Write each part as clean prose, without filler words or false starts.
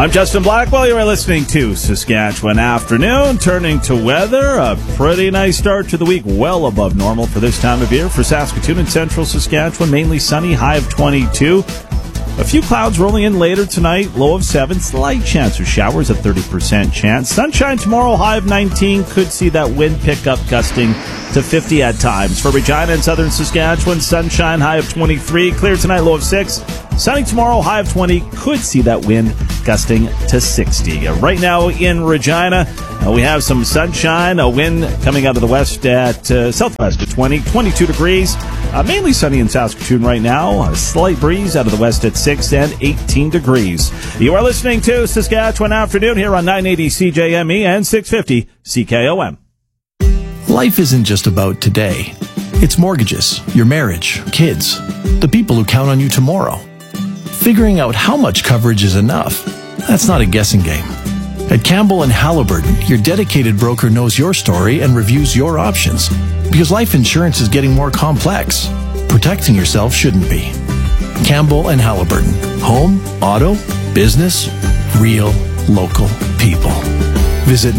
I'm Justin Blackwell. You are listening to Saskatchewan Afternoon. Turning to weather, a pretty nice start to the week, well above normal for this time of year for Saskatoon and central Saskatchewan. Mainly sunny, high of 22. A few clouds rolling in later tonight, low of 7. Slight chance of showers, a 30% chance. Sunshine tomorrow, high of 19. Could see that wind pick up, gusting to 50 at times. For Regina and southern Saskatchewan, sunshine, high of 23. Clear tonight, low of 6. Sunny tomorrow, high of 20. Could see that wind gusting to 60. Right now in Regina, we have some sunshine, a wind coming out of the west at southwest at 22 degrees. Mainly sunny in Saskatoon right now. A slight breeze out of the west at 6 and 18 degrees. You are listening to Saskatchewan Afternoon here on 980 CJME and 650 CKOM. Life isn't just about today. It's mortgages, your marriage, kids, the people who count on you tomorrow. Figuring out how much coverage is enough, that's not a guessing game. At Campbell & Halliburton, your dedicated broker knows your story and reviews your options. Because life insurance is getting more complex. Protecting yourself shouldn't be. Campbell & Halliburton. Home, auto, business, real, local people. Visit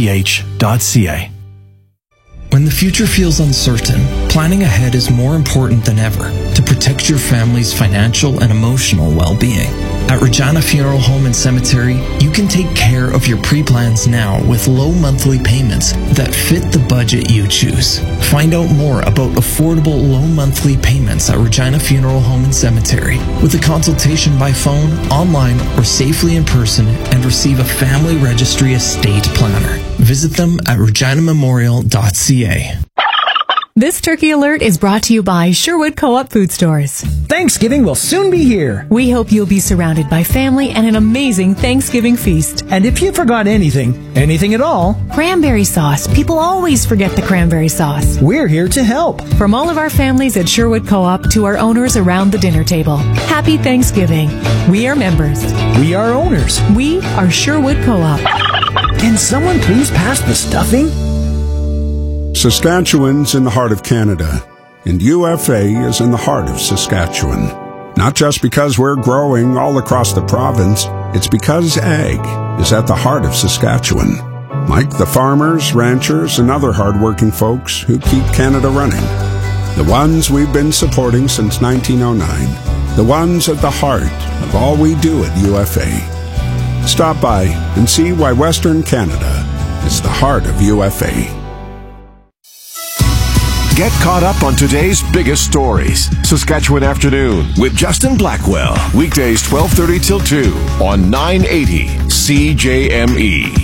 mych.ca. When the future feels uncertain, planning ahead is more important than ever to protect your family's financial and emotional well-being. At Regina Funeral Home and Cemetery, you can take care of your pre-plans now with low monthly payments that fit the budget you choose. Find out more about affordable low monthly payments at Regina Funeral Home and Cemetery with a consultation by phone, online, or safely in person, and receive a family registry estate planner. Visit them at reginamemorial.ca. This Turkey Alert is brought to you by Sherwood Co-op Food Stores. Thanksgiving will soon be here. We hope you'll be surrounded by family and an amazing Thanksgiving feast. And if you forgot anything at all, cranberry sauce. People always forget the cranberry sauce. We're here to help. From all of our families at Sherwood Co-op to our owners around the dinner table, happy Thanksgiving. We are members. We are owners. We are Sherwood Co-op. Can someone please pass the stuffing? Saskatchewan's in the heart of Canada, and UFA is in the heart of Saskatchewan. Not just because we're growing all across the province, it's because ag is at the heart of Saskatchewan. Like the farmers, ranchers, and other hard-working folks who keep Canada running. The ones we've been supporting since 1909. The ones at the heart of all we do at UFA. Stop by and see why Western Canada is the heart of UFA. Get caught up on today's biggest stories. Saskatchewan Afternoon with Justin Blackwell. Weekdays 12:30 till 2 on 980 CJME.